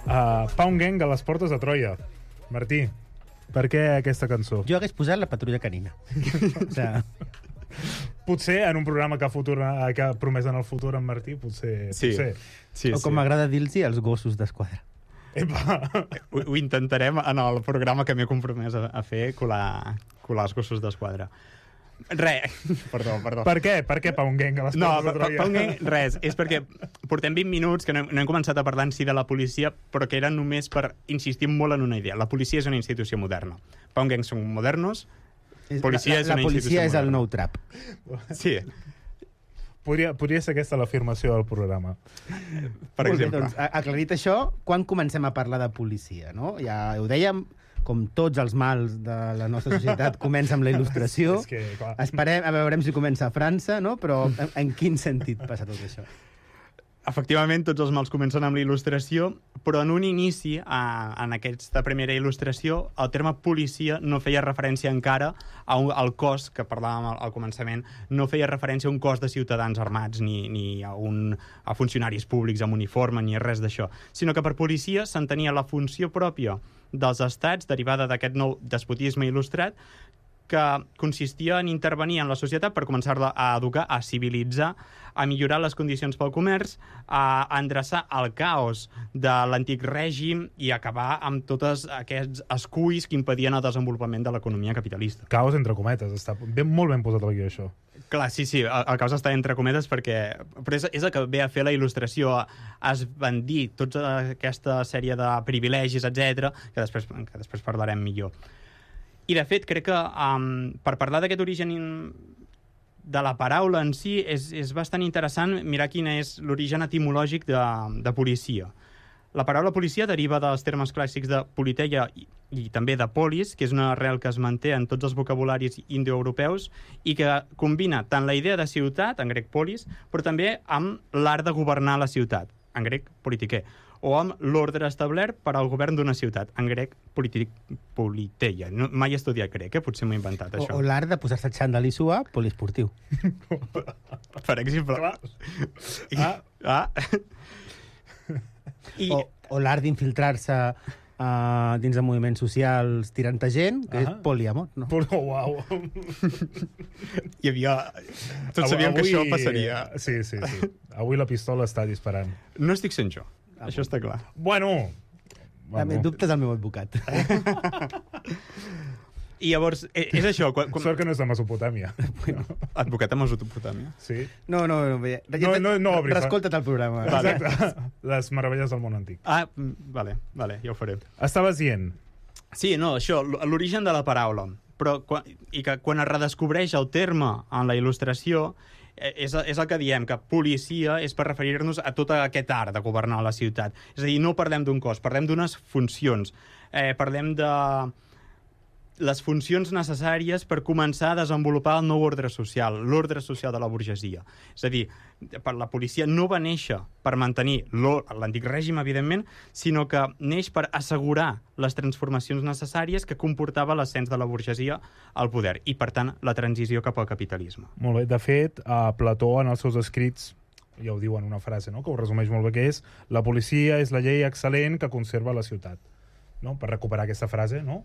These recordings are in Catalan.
Pound Gang a les portes de Troia. Martí, per què aquesta cançó? Jo hagués posat la patrulla canina. O sea... Potser en un programa que ha promès en el futur en Martí, potser... Sí. O com m'agrada dir-los, els gossos d'esquadra. Epa! Ho intentarem en el programa que m'he compromès a fer, colar els gossos d'esquadra. Perdó. Per què Pound Gang a les portes de Troia? Pound Gang, res. És perquè portem 20 minuts que no hem començat a parlar en si de la policia, però que era només per insistir molt en una idea. La policia és una institució moderna. Pound Gang són modernos, policia és una institució moderna. La policia és el nou trap. Sí. Podria ser aquesta l'afirmació del programa. Per exemple. Doncs, aclarit això, quan comencem a parlar de policia, no? Ja ho dèiem, com tots els mals de la nostra societat, comença amb la il·lustració. És que, clar. Esperem, a veurem si comença a França, no? Però en quin sentit passa tot això? Efectivament, tots els mals comencen amb la il·lustració, però en un inici, en aquesta primera il·lustració, el terme policia no feia referència encara al cos, que parlàvem al començament, no feia referència a un cos de ciutadans armats, ni a funcionaris públics amb uniforme, ni res d'això, sinó que per policia s'entenia la funció pròpia dels estats, derivada d'aquest nou despotisme il·lustrat, que consistia en intervenir en la societat per començar-la a educar, a civilitzar, a millorar les condicions pel comerç, a endreçar el caos de l'antic règim i acabar amb tots aquests esculls que impedien el desenvolupament de l'economia capitalista. Caos entre cometes, està molt ben posat aquí, això. Clar, sí, el caos està entre cometes perquè... Però és el que ve a fer la il·lustració, a esbandir tota aquesta sèrie de privilegis, etc, que després parlarem millor. I, de fet, crec que per parlar d'aquest origen de la paraula en si és bastant interessant mirar quin és l'origen etimològic de policia. La paraula policia deriva dels termes clàssics de politeia i també de polis, que és una arrel que es manté en tots els vocabularis indoeuropeus i que combina tant la idea de ciutat, en grec polis, però també amb l'art de governar la ciutat, en grec politiquer, o amb l'ordre establert per al govern d'una ciutat, en grec politeia. No, mai he estudiat grec, potser m'ho he inventat, això. O l'art de posar-se xandall i suar, poliesportiu. Per exemple. O l'art d'infiltrar-se dins de moviments socials tirant a gent, que és poliamor, no? Uau! Hi havia... Tots sabíem que això passaria. Sí. Avui la pistola està disparant. No estic sent jo. Això està clar. Bueno. Dubtes el meu advocat. I llavors, és això... Sort que no és de Mesopotàmia. Advocat a Mesopotàmia? Sí. No, obri. Reescolta't el programa. Exacte. Les meravelles del món antic. Vale, ja ho faré. Estaves dient... Sí, no, això, l'origen de la paraula. Però i que quan es redescobreix el terme en la il·lustració, és el que diem, que policia és per referir-nos a tot aquest art de governar la ciutat. És a dir, no parlem d'un cos, parlem d'unes funcions. Parlem de les funcions necessàries per començar a desenvolupar el nou ordre social, l'ordre social de la burgesia. És a dir, la policia no va néixer per mantenir l'antic règim, evidentment, sinó que neix per assegurar les transformacions necessàries que comportava l'ascens de la burgesia al poder i, per tant, la transició cap al capitalisme. Molt bé. De fet, Plató, en els seus escrits, ja ho diu en una frase, no?, que ho resumeix molt bé, que és la policia és la llei excel·lent que conserva la ciutat. No? Per recuperar aquesta frase, no?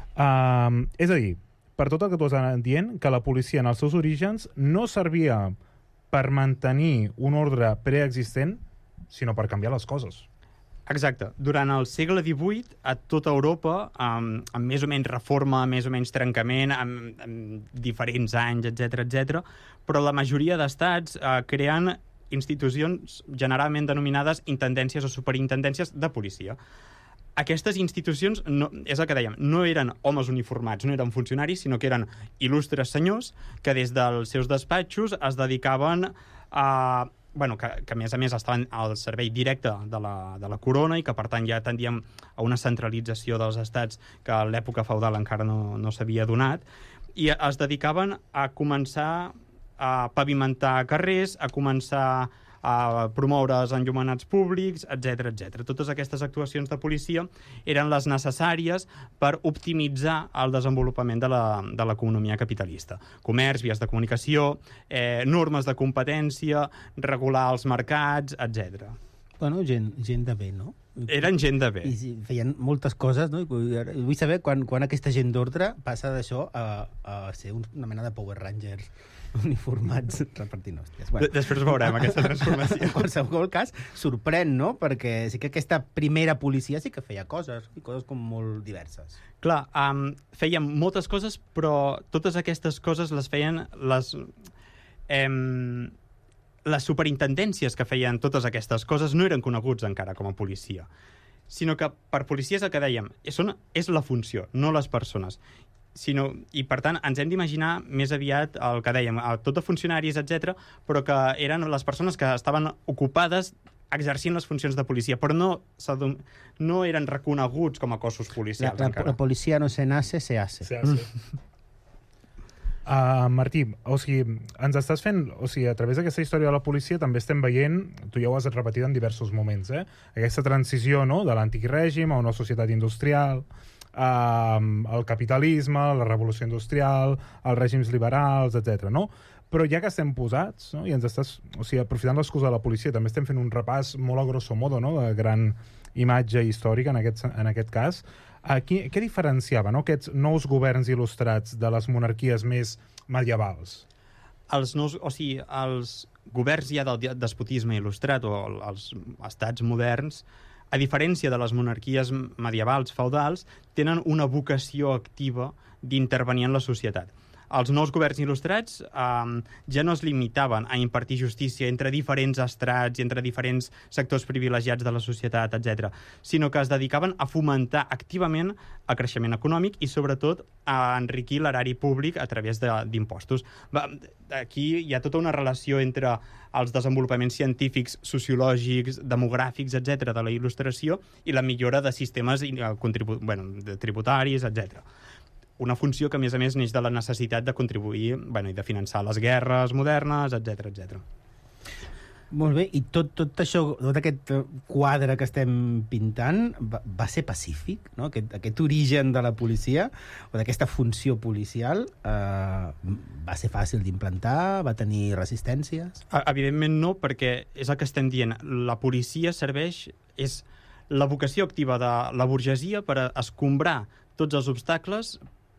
És a dir, per tot el que tu has anat dient, que la policia en els seus orígens no servia per mantenir un ordre preexistent, sinó per canviar les coses. Exacte. Durant el segle XVIII, a tota Europa, amb més o menys reforma, més o menys trencament, amb diferents anys, etc, però la majoria d'estats creen institucions generalment denominades intendències o superintendències de policia. Aquestes institucions, és el que dèiem, no eren homes uniformats, no eren funcionaris, sinó que eren il·lustres senyors que des dels seus despatxos es dedicaven a... que a més estaven al servei directe de la corona i que per tant ja tendíem a una centralització dels estats que a l'època feudal encara no s'havia donat, i es dedicaven a començar a pavimentar carrers, a començar a promoure els enllumenats públics, etc. Totes aquestes actuacions de policia eren les necessàries per optimitzar el desenvolupament de l'economia capitalista. Comerç, vies de comunicació, normes de competència, regular els mercats, etc. Bueno, gent de bé, no? Eren gent de bé. I feien moltes coses, no? I vull saber quan aquesta gent d'ordre passa d'això a ser una mena de Power Rangers uniformats repartint hòsties. Bueno. Després veurem aquesta transformació. En qualsevol cas, sorprèn, no? Perquè sí que aquesta primera policia sí que feia coses, i coses com molt diverses. Clar, feien moltes coses, però totes aquestes coses les feien les superintendències que feien totes aquestes coses no eren coneguts encara com a policia, sinó que per policia és el que dèiem, és la funció, no les persones. I per tant ens hem d'imaginar més aviat el que dèiem, tot de funcionaris, etc, però que eren les persones que estaven ocupades exercint les funcions de policia, però no eren reconeguts com a cossos policials encara. La policia no se nace, se hace. Martí, ens estàs fent... a través d'aquesta història de la policia també estem veient, tu ja ho has repetit en diversos moments, aquesta transició, no?, de l'antic règim a una societat industrial, el capitalisme, la revolució industrial, els règims liberals, etc. no? Però ja que estem posats, no?, i ens estàs... aprofitant l'excusa de la policia, també estem fent un repàs molt a grosso modo, no?, de gran imatge històrica, en aquest cas. Què diferenciava, no?, aquests nous governs il·lustrats de les monarquies més medievals? Els governs ja del despotisme il·lustrat o els estats moderns, a diferència de les monarquies medievals feudals, tenen una vocació activa d'intervenir en la societat. Els nous governs il·lustrats ja no es limitaven a impartir justícia entre diferents estrats i entre diferents sectors privilegiats de la societat, etc., sinó que es dedicaven a fomentar activament el creixement econòmic i, sobretot, a enriquir l'erari públic a través d'impostos. Aquí hi ha tota una relació entre els desenvolupaments científics, sociològics, demogràfics, etc., de la il·lustració i la millora de sistemes tributaris, etc., una funció que, a més, neix de la necessitat de contribuir i de finançar les guerres modernes, etc, etc. Molt bé, i tot això, tot aquest quadre que estem pintant va ser pacífic, no? Aquest origen de la policia o d'aquesta funció policial va ser fàcil d'implantar? Va tenir resistències? Evidentment no, perquè és el que estem dient. La policia és la vocació activa de la burgesia per escombrar tots els obstacles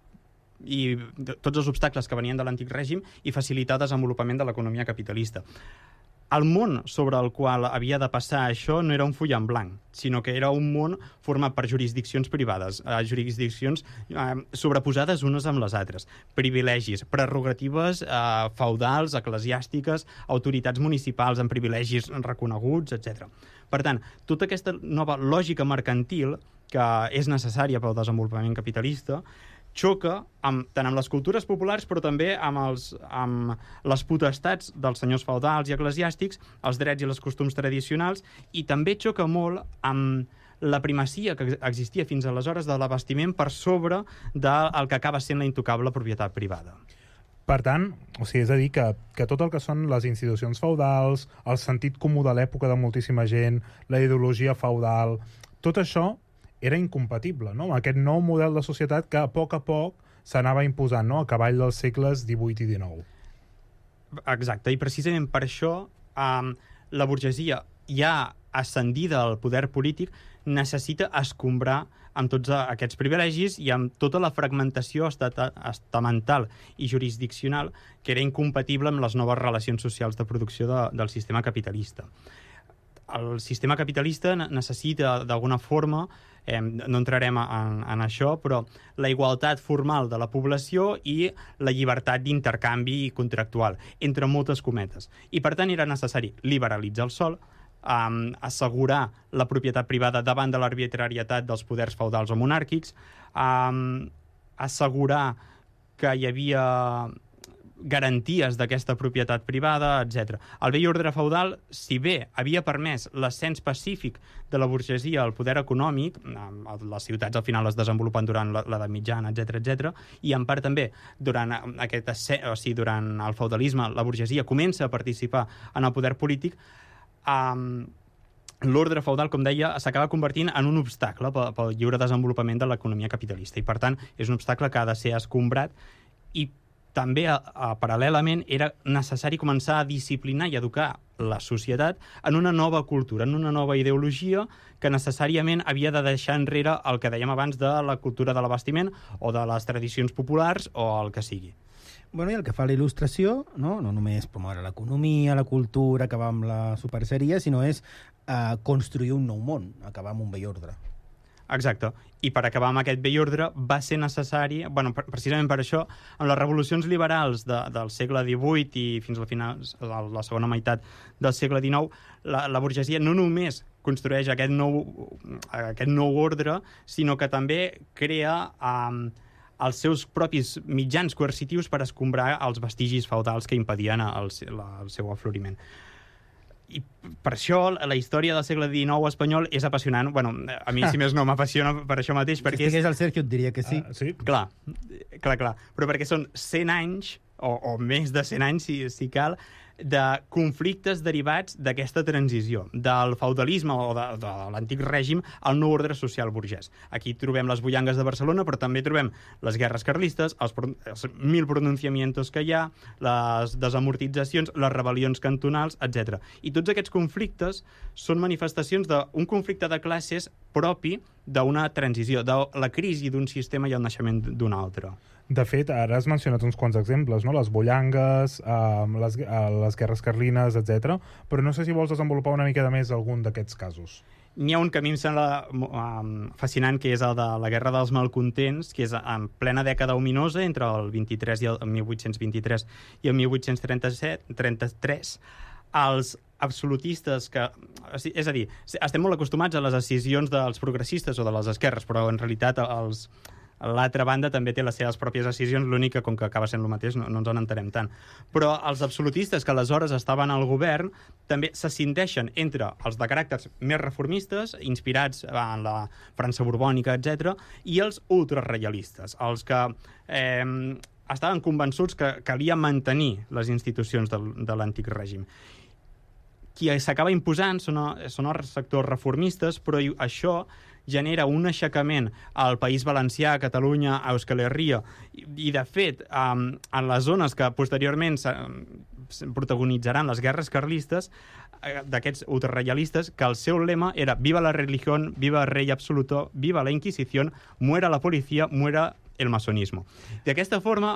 que venien de l'antic règim i facilitar el desenvolupament de l'economia capitalista. El món sobre el qual havia de passar això no era un full en blanc, sinó que era un món format per jurisdiccions privades, jurisdiccions sobreposades unes amb les altres, privilegis, prerrogatives feudals, eclesiàstiques, autoritats municipals amb privilegis reconeguts, etc. Per tant, tota aquesta nova lògica mercantil, que és necessària pel desenvolupament capitalista, xoca tant amb les cultures populars, però també amb les potestats dels senyors feudals i eclesiàstics, els drets i els costums tradicionals, i també xoca molt amb la primacia que existia fins aleshores de l'abastiment per sobre del que acaba sent la intocable propietat privada. Per tant, és a dir, que tot el que són les institucions feudals, el sentit comú de l'època de moltíssima gent, la ideologia feudal, tot això era incompatible, no?, aquest nou model de societat que a poc s'anava imposant, no?, a cavall dels segles XVIII i XIX. Exacte, i precisament per això la burgesia, ja ascendida al poder polític, necessita escombrar amb tots aquests privilegis i amb tota la fragmentació estamental i jurisdiccional que era incompatible amb les noves relacions socials de producció del sistema capitalista. El sistema capitalista necessita, d'alguna forma, no entrarem en això, però la igualtat formal de la població i la llibertat d'intercanvi contractual, entre moltes cometes. I, per tant, era necessari liberalitzar el sòl, assegurar la propietat privada davant de l'arbitrarietat dels poders feudals o monàrquics, assegurar que hi havia garanties d'aquesta propietat privada, etc. El vell ordre feudal, si bé havia permès l'ascens pacífic de la burgesia al poder econòmic, les ciutats al final es desenvolupen durant l'edat mitjana, etc, i en part també durant el feudalisme la burgesia comença a participar en el poder polític, l'ordre feudal, com deia, s'acaba convertint en un obstacle pel lliure desenvolupament de l'economia capitalista, i per tant és un obstacle que ha de ser escombrat, i també, paral·lelament, era necessari començar a disciplinar i educar la societat en una nova cultura, en una nova ideologia que necessàriament havia de deixar enrere el que dèiem abans de la cultura de l'abastiment o de les tradicions populars o el que sigui. Bueno, i el que fa la il·lustració, no només promoure l'economia, la cultura, acabar amb la superseria, sinó és construir un nou món, acabar amb un vell ordre. Exacte. I per acabar amb aquest vell ordre va ser necessari, precisament per això, en les revolucions liberals del segle XVIII i fins a la segona meitat del segle XIX, la burgesia no només construeix aquest nou ordre, sinó que també crea els seus propis mitjans coercitius per escombrar els vestigis feudals que impedien el seu afloriment. I per això la història del segle XIX espanyol és apassionant. Bueno, a mi, si més no, m'apassiona per això mateix. Si estigués al Sergio et diria que sí. Sí. Clar. Però perquè són 100 anys, o més de 100 anys, si cal, de conflictes derivats d'aquesta transició, del feudalisme o de l'antic règim al nou ordre social burgès. Aquí trobem les bullangues de Barcelona, però també trobem les guerres carlistes, els 1.000 pronunciamientos que hi ha, les desamortitzacions, les rebel·lions cantonals, etc. I tots aquests conflictes són manifestacions d'un conflicte de classes propi d'una transició, de la crisi d'un sistema i el naixement d'un altre. De fet, ara has mencionat uns quants exemples, no? Les bullangues, les guerres carlines, etc. Però no sé si vols desenvolupar una mica de més algun d'aquests casos. N'hi ha un que a mi em sembla fascinant, que és el de la Guerra dels Malcontents, que és en plena dècada ominosa, entre el 1823 i el 1833, els absolutistes és a dir, estem molt acostumats a les decisions dels progressistes o de les esquerres, però en realitat l'altra banda també té les seves pròpies decisions, l'únic que, com que acaba sent el mateix, no ens en entenem tant. Però els absolutistes que aleshores estaven al govern també se cindeixen entre els de caràcters més reformistes, inspirats en la França borbònica, etc., i els ultrareialistes, els que estaven convençuts que calia mantenir les institucions de l'antic règim. Qui s'acaba imposant són els sectors reformistes, però això genera un aixecament al País Valencià, a Catalunya, a Euskal Herria, i de fet, en les zones que posteriorment protagonitzaran les guerres carlistes, d'aquests ultrareialistes, que el seu lema era «Viva la religión, viva el rey absoluto, viva la Inquisición, muera la policía, muera el masonismo». D'aquesta forma,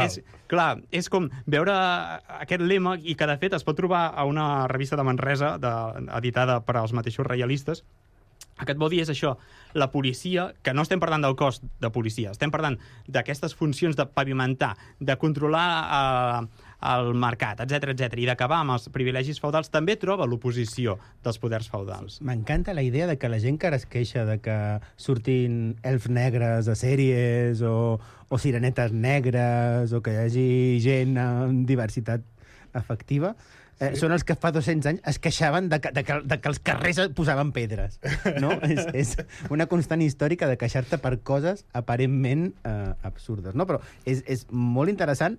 és com veure aquest lema, i que de fet es pot trobar a una revista de Manresa, editada per als mateixos reialistes. El que et vol dir és això, la policia, que no estem parlant del cos de policia, estem parlant d'aquestes funcions de pavimentar, de controlar el mercat, etc i d'acabar amb els privilegis feudals, també troba l'oposició dels poders feudals. M'encanta la idea de que la gent que ara es queixa de que surtin elfs negres a sèries o sirenetes negres o que hi hagi gent amb diversitat afectiva, són els que fa 200 anys es queixaven de que els carrers posaven pedres, no? És una constant històrica de queixar-te per coses aparentment absurdes, no? Però és molt interessant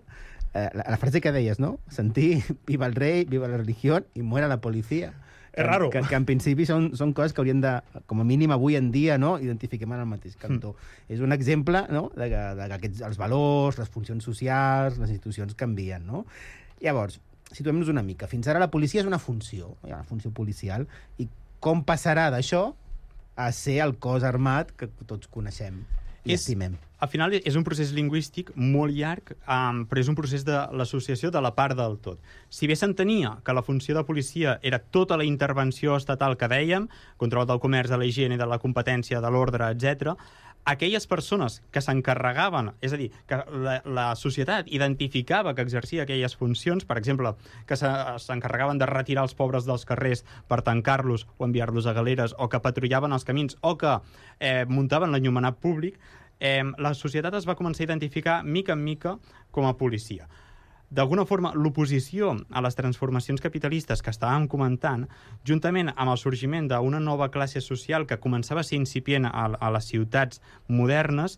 la frase que deies, no? Sentir «Viva el rei, viva la religión y muera la policía». És raro. Que en principi són coses que haurien de, com a mínim avui en dia, no, identifiquem en el mateix cantó. És un exemple, no?, de que els valors, les funcions socials, les institucions canvien, no? Llavors, situem-nos una mica. Fins ara la policia és una funció, hi ha una funció policial, i com passarà d'això a ser el cos armat que tots coneixem i estimem? Al final és un procés lingüístic molt llarg, però és un procés de l'associació de la part del tot. Si bé s'entenia que la funció de policia era tota la intervenció estatal que dèiem, control del comerç, de la higiene, de la competència, de l'ordre, etc., aquelles persones que s'encarregaven, és a dir, que la societat identificava que exercia aquelles funcions, per exemple, que s'encarregaven de retirar els pobres dels carrers per tancar-los o enviar-los a galeres, o que patrullaven els camins, o que muntaven l'enllumenat públic, la societat es va començar a identificar mica en mica com a policia. D'alguna forma, l'oposició a les transformacions capitalistes que estàvem comentant, juntament amb el sorgiment d'una nova classe social que començava a ser incipient a les ciutats modernes,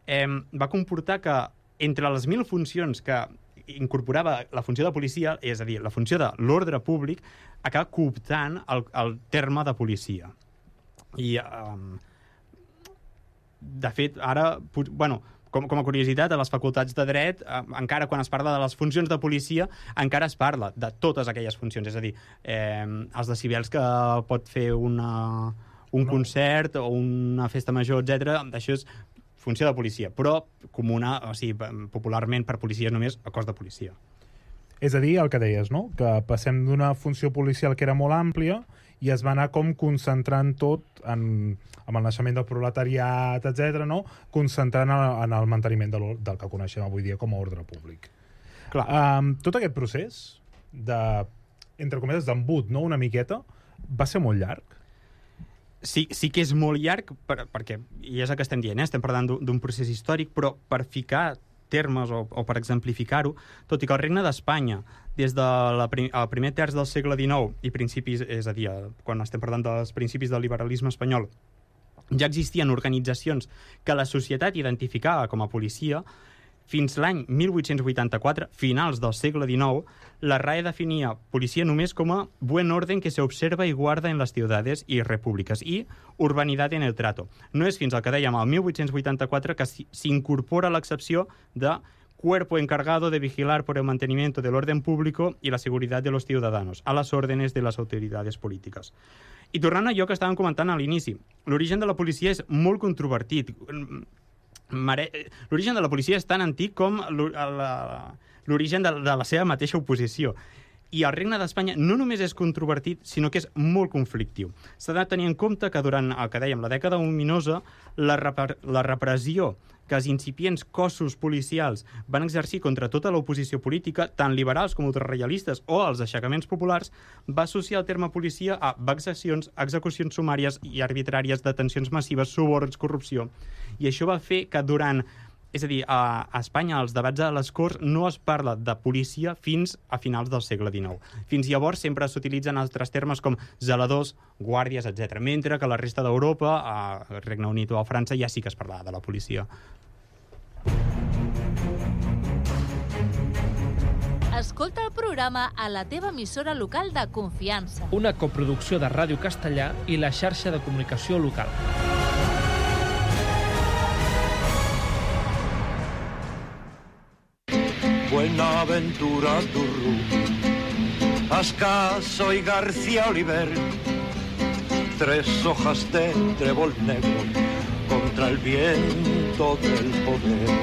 va comportar que entre les 1.000 funcions que incorporava la funció de policia, és a dir, la funció de l'ordre públic, acaba cooptant el terme de policia. I, de fet, ara, com a curiositat, a les facultats de dret, encara quan es parla de les funcions de policia, encara es parla de totes aquelles funcions, és a dir, els decibels que pot fer un concert o una festa major, etc. Això és funció de policia, però comuna, o sigui, popularment per policia només a cos de policia. És a dir, el que deies, no? Que passem d'una funció policial que era molt àmplia i es va anar com concentrant tot amb el naixement del proletariat, etc., no? Concentrant en el manteniment del que coneixem avui dia com a ordre públic. Clar. Tot aquest procés entre cometes, d'embut, no? Una miqueta, va ser molt llarg? Sí que és molt llarg, perquè, i és el que estem dient, estem parlant d'un procés històric, però per ficar termes o per exemplificar-ho, tot i que el Regne d'Espanya, des del primer terç del segle XIX i principis, és a dir, quan estem parlant dels principis del liberalisme espanyol, ja existien organitzacions que la societat identificava com a policia. Fins l'any 1884, finals del segle XIX, la RAE definia policia només com a buen orden que se observa y guarda en las ciudades y repúblicas i urbanidad en el trato. No és fins al que dèiem el 1884 que s'incorpora l'excepció de cuerpo encargado de vigilar por el mantenimiento del orden público y la seguridad de los ciudadanos, a las órdenes de las autoridades polítiques. I tornant a allò que estàvem comentant a l'inici, l'origen de la policia és molt controvertit. L'origen de la policia és tan antic com l'origen de la seva mateixa oposició. I el Regne d'Espanya no només és controvertit, sinó que és molt conflictiu. S'ha de tenir en compte que durant el que dèiem, la dècada ominosa, la repressió que els incipients cossos policials van exercir contra tota l'oposició política, tant liberals com ultrareialistes o els aixecaments populars, va associar el terme policia a vexacions, execucions sumàries i arbitràries, detencions massives, suborns, corrupció. I això va fer que és a dir, a Espanya, als debats a les Corts, no es parla de policia fins a finals del segle XIX. Fins llavors sempre s'utilitzen altres termes com zeladors, guàrdies, etc. Mentre que a la resta d'Europa, al Regne Unit o a França, ja sí que es parlava de la policia. Escolta el programa a la teva emissora local de confiança. Una coproducció de Ràdio Castellà i la xarxa de comunicació local. Buenaventura Durru, Ascaso y García Oliver, 3 hojas de trébol negro contra el viento del poder.